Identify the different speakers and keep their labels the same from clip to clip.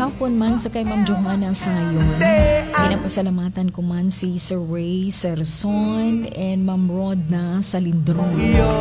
Speaker 1: hapon man sa kay Ma'am Johanna Sayon. Pinapasalamatan ko man si Sir Ray Serson and Ma'am Rodna Salindron.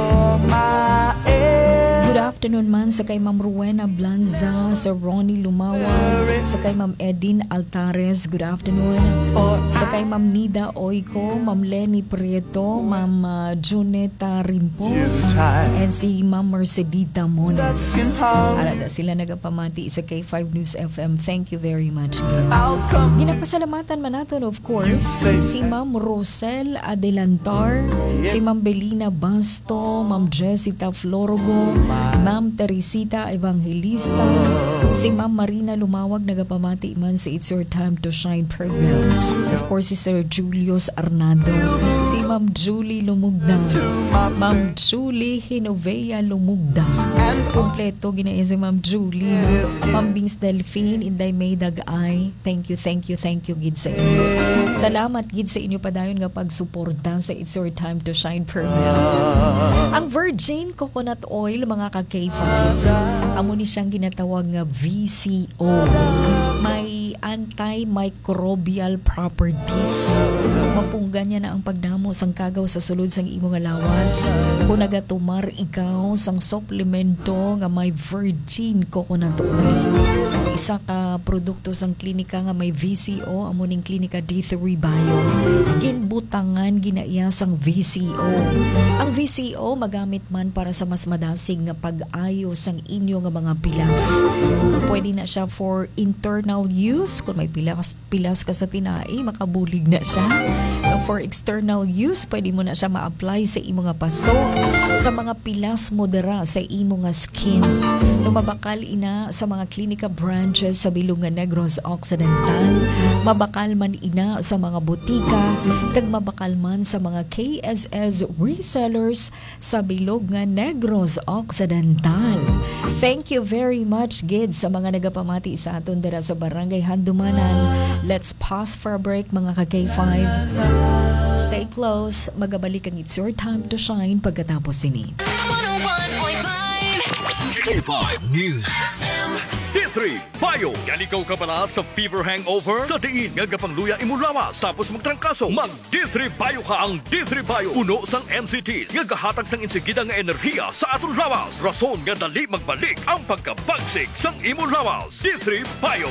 Speaker 1: Good afternoon man sa kay Ma'am Rowena Blanza, Sir Ronnie Lumawag, sa kay Ma'am Edin Altares, good afternoon. Sa kay Ma'am Nida Oiko, Ma'am Lenny Prieto, Ma'am Juneta Rimpos, and si Ma'am Mercedita Mones. Alada sila nagapamati sa K5 News FM. Thank you very much. Ginapasalamatan man natin of course si Ma'am Rosel Adelantar, si Ma'am Belina Basto, Ma'am Jessica Florogo, Ma'am Teresita Evangelista, si Ma'am Marina Lumawag nagapamati man sa It's Your Time to Shine program. Of course si Sir Julius Arnado, si Ma'am Julie Lumugda, Ma'am Julie Hinovea Lumugda. Kompleto ginaya si Ma'am Julie, Ma'am Bings Delphine, Inday May Dagay. Thank you gid sa inyo. Salamat gid sa inyo padayon nga pagsuporta sa It's Your Time to Shine program. Ang virgin coconut oil mga ka-K5, amo ni siyang ginatawag nga VCO. May antimicrobial properties. Mapunggan niya na ang pagdamo sang kagaw sa sulod sang imo nga lawas. Kung nagatumar ikaw sang suplemento nga may virgin coconut oil. Isa ka produkto sang klinika nga may VCO, amo ning klinika D3 Bio. Ginbutangan ginaiya sang VCO. Ang VCO magamit man para sa mas madasig nga pag-ayo sang inyo nga mga pilas. Pwede na siya for internal use. Kung may pilas ka sa tinai, makabulig na siya. For external use, pwede mo na siya ma-apply sa imo nga paso, sa mga pilas modera sa imo nga skin. Mabakal ina sa mga klinika branches sa Bilongan Negros Occidental, mabakal man ina sa mga butika, kag mabakal man sa mga KSS resellers sa Bilongan Negros Occidental. Thank you very much, Gid, sa mga nagapamati sa aton dira sa Barangay Handumanan. Let's pause for a break, mga ka-K5. Stay close. Magabalik ang It's Your Time to Shine pagkatapos ini.
Speaker 2: 101.5 News D3 Bio. Galikaw ka pala sa fever hangover? Sa diin nga gapangluya imo lawas tapos magtrangkaso, mag D3 Bio ka. Ang D3 Bio puno sang MCTs nga gahatag sang insigida nga enerhiya sa aton lawas. Rason nga dali magbalik ang pagkabagsik sang imo lawas. D3 Bio.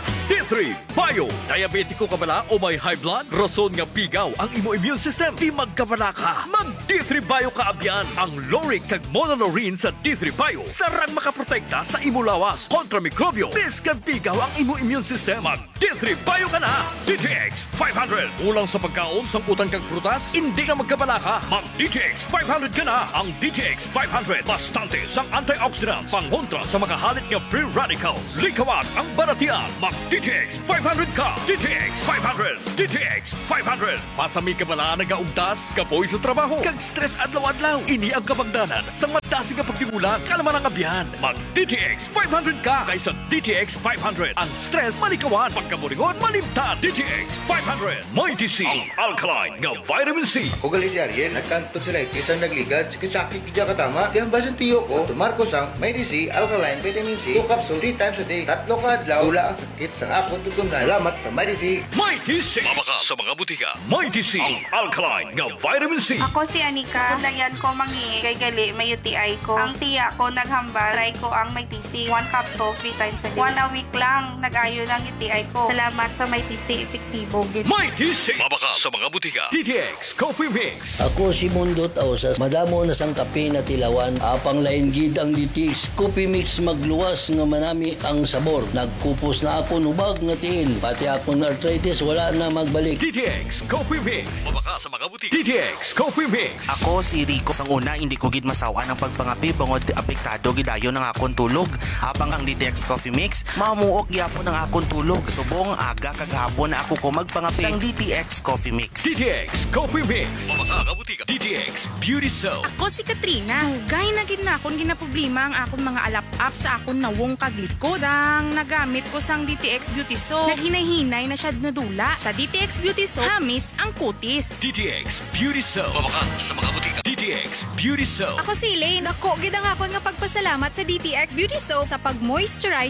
Speaker 2: D3 Bio. Diabetiko ka bala o may high blood? Rason nga pigaw ang imo immune system. Di magkabala ka. Mag D3 Bio ka abyan. Ang Loric kag Monolaurin sa D3 Bio sarang makaprotekta sa imo lawas kontra mikrobyo. Biskan pigaw ang imo immune system. Mag D3 Bio ka na. DTX 500. Ulang sa pagkaon sang utang kag prutas? Hindi ka magkabala ka. Mag DTX 500 ka na. Ang DTX 500 bastante sang antioxidants pangontra sa makahalit nga free radicals. Likawan ang baratian. Mag DTX 500 ka. DTX 500. DTX 500. Pasami ka bala nagaugtas, kapoy sa trabaho, kag stress adlaw-adlaw. Ini ang kabagdanan sa madasig nga pagtimulan kalaman ang abyan. Mag DTX 500 ka kaysa DTX 500. Ang stress malikawan, pagkaburingon malimtan. DTX 500. May TC ang alkaline nga vitamin C.
Speaker 3: Ako gali si Ariel, nagkanto sila isang nagligad, sakit kidya katama. Di ang basan tiyo ko, tumarko sang may TC alkaline vitamin C. 2 capsule 3 times a day. 3 ka adlaw, tula ang sakit sa akong tutong na. Salamat sa may TC.
Speaker 2: May TC. Mabaka sa mga butika. May TC ang alkaline nga vitamin C.
Speaker 4: Ako si Anika. Dayan ko mangi kay gali may UTI ko. Ang tiya ko naghambal. Try ko ang may TC. 1 capsule 3 times a day. 1 a week lang nag-ayo ng UTI ko. Salamat sa may TC. Epektibo.
Speaker 2: May TC. Mabaka sa mga butika. DTX Coffee Mix.
Speaker 5: Ako si Mundo Tausas. Madamo na sang kape na tilawan. Apang lain gid ang DTX Coffee Mix magluwas nga manami ang sabor. Nagkupos na ako nubag nga tiil. Pati akong arthritis wala na magbalik.
Speaker 2: DTX Coffee Mix. Mabaka sa mga butika. DTX Coffee Mix.
Speaker 6: Ako si Rico. Sang una, hindi ko gid masawa ng pagpangapi bangod apektado gidayo ng akong tulog. Habang ang DTX Coffee Mix, mamuok gyapon ng akong tulog. Subong aga kaghapon na ako ko magpangapi sang DTX Coffee Mix.
Speaker 2: DTX Coffee Mix. Mabaka sa butika. DTX Beauty Soap.
Speaker 7: Ako si Katrina. Hugay na gid na akong ginaproblema ang akong mga alap-up sa akong nawong kaglikod. Sang nagamit ko sang DTX Beauty Soap, naghinay-hinay na siya nadula. Sa DTX Beauty Soap, hamis ang kutis.
Speaker 2: DTX Beauty Soap. Mabaka sa mga butika. DTX Beauty Soap.
Speaker 8: Ako si Elaine. Ako, gid ang akon nga pagpasalamat sa DTX Beauty Soap sa pag-moisturize, paghamis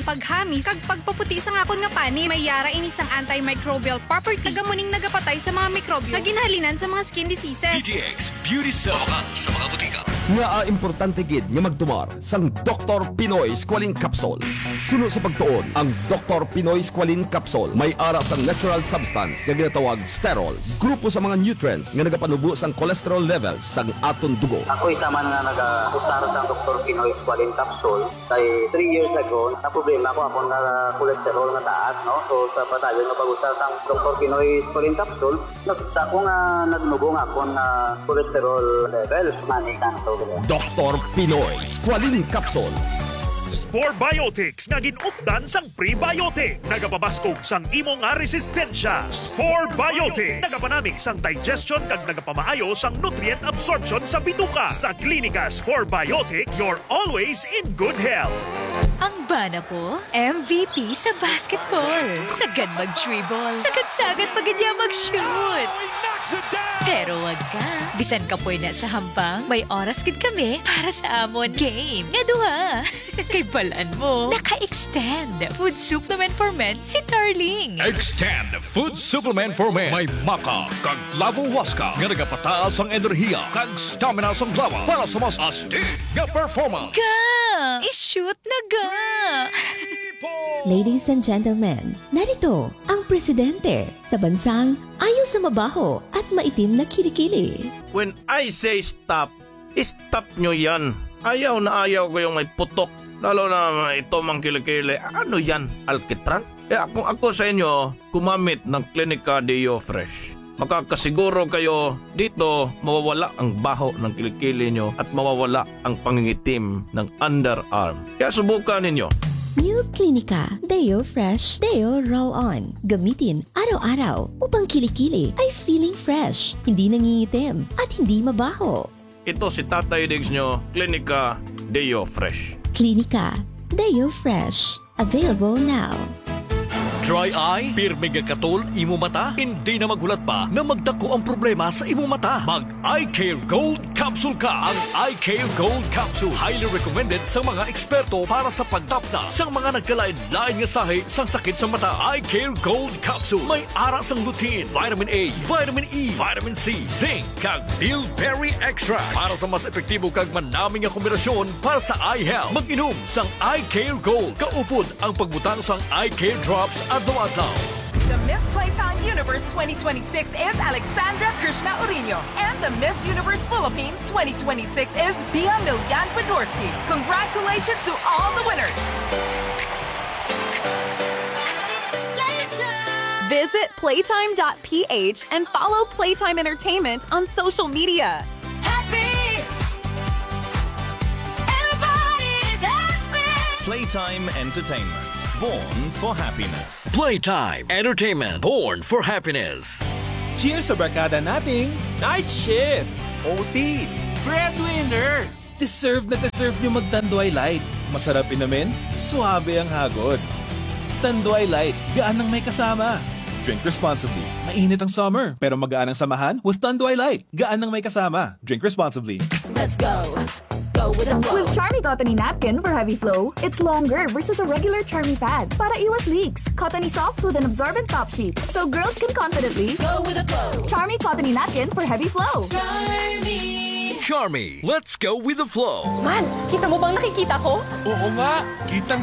Speaker 8: matamis kag pagpaputi sa akon nga pani. May yara ini sang antimicrobial property. Tagamuning nagapatay sa mga mikrobyo na ginhalinan sa mga skin diseases.
Speaker 2: DTX Beauty Cell sa mga butika.
Speaker 9: Nga importante gid nga magtumar sang Dr. Pinoy Squalene Capsule. Suno sa pagtuon ang Dr. Pinoy Squalene Capsule may ara sang natural substance nga ginatawag sterols. Grupo sa mga nutrients nga nagapanubo sang cholesterol levels sang aton dugo.
Speaker 10: Ako isa man nga nag-usar sa Dr. Pinoy Squalene Capsule kay 3 years ago na problema ko akong cholesterol nga taas, no? So sa padayon nga pag-usar sa Dr. Pinoy Squalene Capsule, nakita ko nga nagnubo nga akong cholesterol levels manikan to.
Speaker 9: Dr. Pinoy Squalene Capsule.
Speaker 11: Spore Biotics nga ginupdan sang prebiotic. Nagapabaskog sang imo nga resistensya. Spore Biotics nagapanami sang digestion kag nagapamaayo sang nutrient absorption sa bituka. Sa klinika Spore Biotics, you're always in good health.
Speaker 12: Ang bana po, MVP sa basketball. Sagad mag-dribble. Sagad-sagad pagidya mag-shoot. Pero wag ka. Bisan ka po na sa hampang, may oras gid kami para sa amon game. Nga duha. Kay balaan mo, naka-extend. Food supplement for men si Darling.
Speaker 2: Extend Food Supplement for Men. May maka kag lavo waska nga nagapataas ang enerhiya kag stamina sang lawas para sa mas astig nga performance.
Speaker 12: Ga! I-shoot na ga!
Speaker 13: Ladies and gentlemen, narito ang presidente sa bansang ayaw sa mabaho at maitim na kilikili.
Speaker 14: When I say stop, stop nyo yan. Ayaw na ayaw ko yung may putok. Lalo na ito mang kilikili. Ano yan? Alkitran? Kaya kung ako sa inyo, gumamit ng Clinica Deo Fresh. Makakasiguro kayo dito mawawala ang baho ng kilikili nyo at mawawala ang pangingitim ng underarm. Kaya subukan ninyo.
Speaker 13: New Clinica Deo Fresh Deo Roll-On. Gamitin araw-araw upang kilikili ay feeling fresh, hindi nangingitim at hindi mabaho.
Speaker 14: Ito si Tatay Diggs nyo, Clinica Deo Fresh.
Speaker 13: Clinica Deo Fresh. Available now.
Speaker 2: Dry eye? Pirmi nga katol, imo mata? Hindi na magulat pa na magdako ang problema sa imo mata. Mag-Eye Care Gold Capsule ka. Ang Eye Care Gold Capsule highly recommended sa mga eksperto para sa pagtapna sa mga nagkalain-lain nga sahi sang sakit sa mata. Eye Care Gold Capsule may ara sang lutein, vitamin A, vitamin E, vitamin C, zinc, kag bilberry extract para sa mas epektibo kag manaming nga kombinasyon para sa eye health. Mag-inom sang Eye Care Gold. Kaupod ang pagbutang sang Eye Care Drops adlaw-adlaw.
Speaker 15: The Miss Playtime Universe 2026 is Alexandra Krishna Urino, and the Miss Universe Philippines 2026 is Bia Milyan Podorski. Congratulations to all the winners! Visit playtime.ph and follow Playtime Entertainment on social media.
Speaker 16: Playtime Entertainment, born for happiness.
Speaker 2: Playtime Entertainment, born for happiness.
Speaker 17: Cheers sa barkada nating Night Shift, OT, Breadwinner. Deserve na deserve nyo mag-Tanduay Light. Masarap inamin, suabe ang hagod. Tanduay Light, gaan ng may kasama. Drink responsibly. Mainit ang summer, pero magaan ang samahan with Tanduay Light. Gaan ng may kasama. Drink responsibly.
Speaker 18: Let's go. With Charmy Cottony Napkin for heavy flow, it's longer versus a regular Charmy pad para iwas leaks. Cottony soft with an absorbent top sheet, so girls can confidently go with the flow. Charmy Cottony Napkin for heavy flow.
Speaker 2: Charmy, let's go with the flow.
Speaker 15: Man, kita mo bang nakikita ko?
Speaker 17: Oo nga, kitang